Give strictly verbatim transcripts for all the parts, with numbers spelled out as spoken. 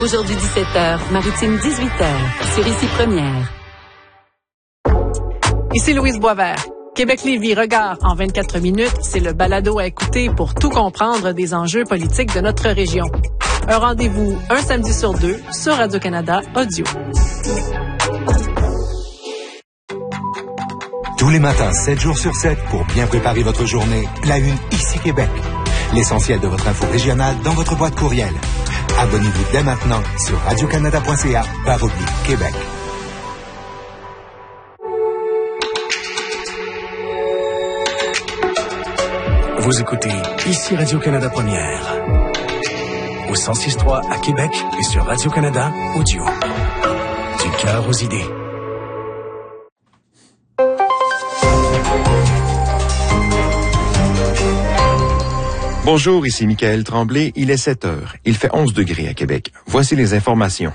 Aujourd'hui dix-sept heures, Maritime dix-huit heures, sur Ici Première. Ici Louise Boisvert. Québec-Lévis Regard en vingt-quatre minutes, c'est le balado à écouter pour tout comprendre des enjeux politiques de notre région. Un rendez-vous un samedi sur deux sur Radio-Canada Audio. Tous les matins, sept jours sur sept, pour bien préparer votre journée, la une Ici Québec. L'essentiel de votre info régionale dans votre boîte courriel. Abonnez-vous dès maintenant sur radiocanada.ca barre oblique Québec. Vous écoutez Ici Radio-Canada Première. Au cent six point trois à Québec et sur Radio-Canada Audio. Du cœur aux idées. Bonjour, ici Michael Tremblay, il est sept heures. Il fait onze degrés à Québec. Voici les informations.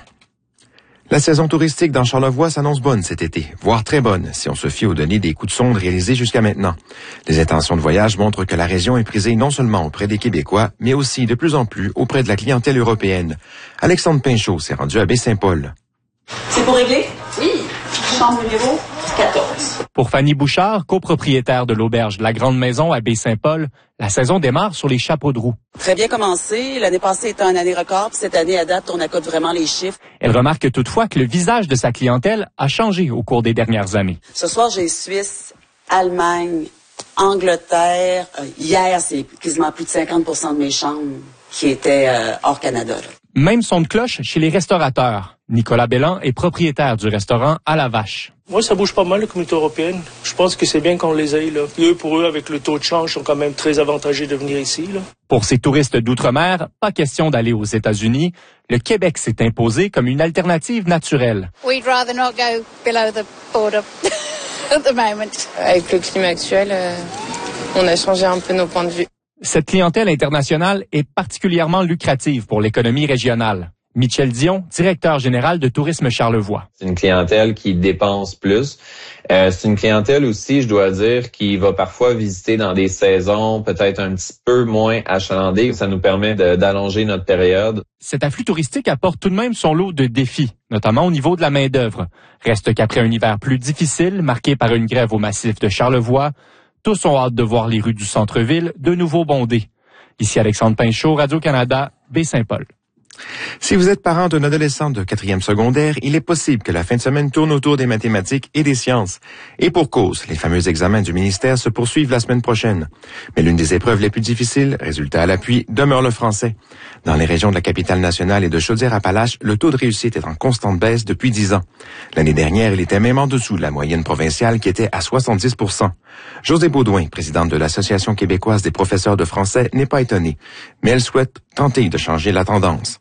La saison touristique dans Charlevoix s'annonce bonne cet été, voire très bonne, si on se fie aux données des coups de sonde réalisés jusqu'à maintenant. Les intentions de voyage montrent que la région est prisée non seulement auprès des Québécois, mais aussi de plus en plus auprès de la clientèle européenne. Alexandre Pinchot s'est rendu à Baie-Saint-Paul. C'est pour régler? Oui. Chambre numéro quatorze. Pour Fanny Bouchard, copropriétaire de l'auberge de la Grande Maison à Baie-Saint-Paul, la saison démarre sur les chapeaux de roue. Très bien commencé. L'année passée était une année record, puis cette année, à date, on accote vraiment les chiffres. Elle remarque toutefois que le visage de sa clientèle a changé au cours des dernières années. Ce soir, j'ai Suisse, Allemagne, Angleterre. Euh, hier, c'est quasiment plus de cinquante pour cent de mes chambres qui étaient euh, hors Canada. Là. Même son de cloche chez les restaurateurs. Nicolas Bellan est propriétaire du restaurant À la Vache. Moi, ça bouge pas mal, la communauté européenne. Je pense que c'est bien qu'on les aille, là. Eux, pour eux, avec le taux de change, sont quand même très avantagés de venir ici, là. Pour ces touristes d'outre-mer, pas question d'aller aux États-Unis. Le Québec s'est imposé comme une alternative naturelle. We'd rather not go below the border at the moment. Avec le climat actuel, euh, on a changé un peu nos points de vue. Cette clientèle internationale est particulièrement lucrative pour l'économie régionale. Michel Dion, directeur général de Tourisme Charlevoix. C'est une clientèle qui dépense plus. Euh, c'est une clientèle aussi, je dois dire, qui va parfois visiter dans des saisons peut-être un petit peu moins achalandées. Ça nous permet de, d'allonger notre période. Cet afflux touristique apporte tout de même son lot de défis, notamment au niveau de la main-d'œuvre. Reste qu'après un hiver plus difficile, marqué par une grève au massif de Charlevoix, tous ont hâte de voir les rues du centre-ville de nouveau bondées. Ici Alexandre Pinchot, Radio-Canada, Baie-Saint-Paul. Si vous êtes parent d'un adolescent de quatrième secondaire, il est possible que la fin de semaine tourne autour des mathématiques et des sciences. Et pour cause, les fameux examens du ministère se poursuivent la semaine prochaine. Mais l'une des épreuves les plus difficiles, résultat à l'appui, demeure le français. Dans les régions de la capitale nationale et de Chaudière-Appalaches, le taux de réussite est en constante baisse depuis dix ans. L'année dernière, il était même en dessous de la moyenne provinciale qui était à soixante-dix pour cent. Josée Baudouin, présidente de l'Association québécoise des professeurs de français, n'est pas étonnée. Mais elle souhaite tenter de changer la tendance.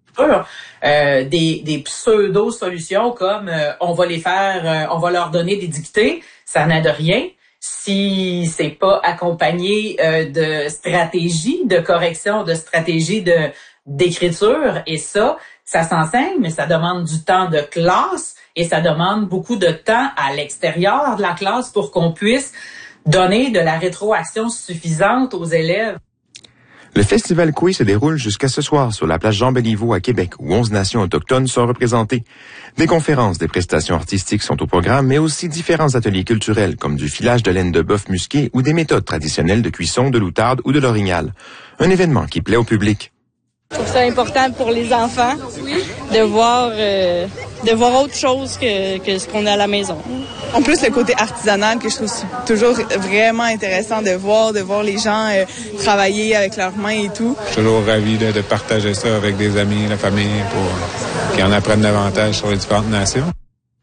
Euh, des, des pseudo-solutions comme euh, on va les faire, euh, on va leur donner des dictées, ça n'a de rien si c'est pas accompagné euh, de stratégies de correction, de stratégies de d'écriture. Et ça, ça s'enseigne, mais ça demande du temps de classe et ça demande beaucoup de temps à l'extérieur de la classe pour qu'on puisse donner de la rétroaction suffisante aux élèves. Le Festival Coué se déroule jusqu'à ce soir sur la place Jean-Béliveau à Québec, où onze nations autochtones sont représentées. Des conférences, des prestations artistiques sont au programme, mais aussi différents ateliers culturels, comme du filage de laine de bœuf musqué ou des méthodes traditionnelles de cuisson de l'outarde ou de l'orignal. Un événement qui plaît au public. Je trouve ça important pour les enfants de voir euh, de voir autre chose que, que ce qu'on a à la maison. En plus, le côté artisanal que je trouve toujours vraiment intéressant de voir, de voir les gens euh, travailler avec leurs mains et tout. Je suis toujours ravi de, de partager ça avec des amis, la famille, pour qu'ils en apprennent davantage sur les différentes nations.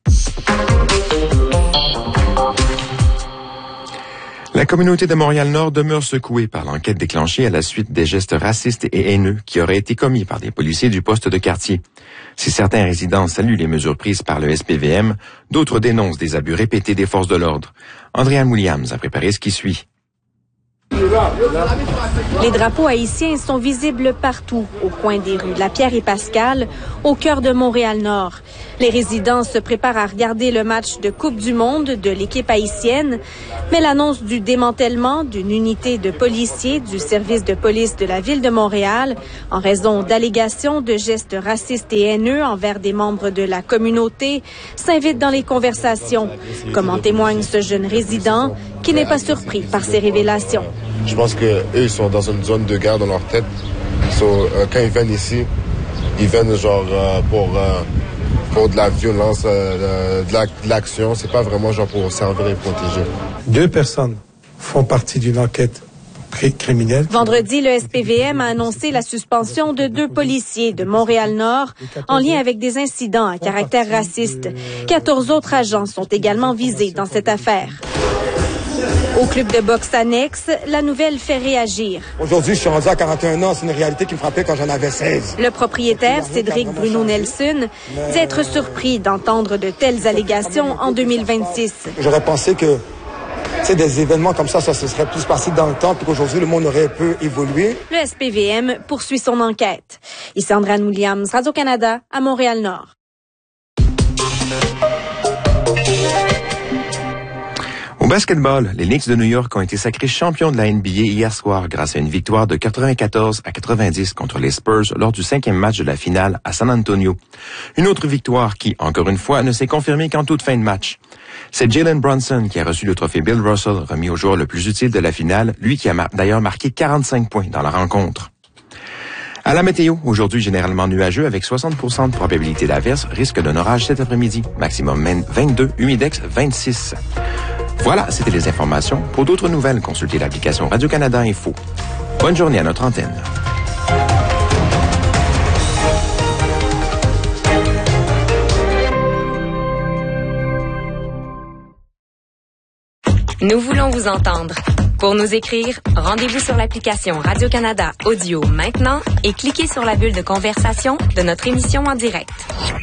La communauté de Montréal-Nord demeure secouée par l'enquête déclenchée à la suite des gestes racistes et haineux qui auraient été commis par des policiers du poste de quartier. Si certains résidents saluent les mesures prises par le S P V M, d'autres dénoncent des abus répétés des forces de l'ordre. Andréane Williams a préparé ce qui suit. You Les drapeaux haïtiens sont visibles partout, au coin des rues Lapierre et Pascal, au cœur de Montréal-Nord. Les résidents se préparent à regarder le match de Coupe du Monde de l'équipe haïtienne, mais l'annonce du démantèlement d'une unité de policiers du service de police de la ville de Montréal, en raison d'allégations de gestes racistes et haineux envers des membres de la communauté, s'invite dans les conversations, comme en témoigne ce jeune résident qui n'est pas surpris par ces révélations. Je pense qu'eux, ils sont dans une zone de guerre dans leur tête. So, euh, quand ils viennent ici, ils viennent genre euh, pour, euh, pour de la violence, euh, de, la, de l'action. C'est pas vraiment genre pour servir et protéger. Deux personnes font partie d'une enquête criminelle. Vendredi, le S P V M a annoncé la suspension de deux policiers de Montréal-Nord en lien avec des incidents à caractère raciste. quatorze autres agents sont également visés dans cette affaire. Au club de boxe annexe, la nouvelle fait réagir. Aujourd'hui, je suis rendu à quarante et un ans. C'est une réalité qui me frappait quand j'en avais seize. Le propriétaire, Cédric Bruno Nelson, dit être surpris d'entendre de telles allégations en deux mille vingt-six. J'aurais pensé que c'est des événements comme ça, ça se serait plus passé dans le temps, puis qu'aujourd'hui, le monde aurait un peu évolué. Le S P V M poursuit son enquête. Ici Andréane Williams, Radio-Canada, à Montréal-Nord. Au basketball, les Knicks de New York ont été sacrés champions de la N B A hier soir grâce à une victoire de quatre-vingt-quatorze à quatre-vingt-dix contre les Spurs lors du cinquième match de la finale à San Antonio. Une autre victoire qui, encore une fois, ne s'est confirmée qu'en toute fin de match. C'est Jalen Brunson qui a reçu le trophée Bill Russell, remis au joueur le plus utile de la finale, lui qui a mar- d'ailleurs marqué quarante-cinq points dans la rencontre. À la météo, aujourd'hui généralement nuageux avec soixante pour cent de probabilité d'averse, risque d'un orage cet après-midi, maximum vingt-deux, humidex vingt-six. Voilà, c'était les informations. Pour d'autres nouvelles, consultez l'application Radio-Canada Info. Bonne journée à notre antenne. Nous voulons vous entendre. Pour nous écrire, rendez-vous sur l'application Radio-Canada Audio maintenant et cliquez sur la bulle de conversation de notre émission en direct.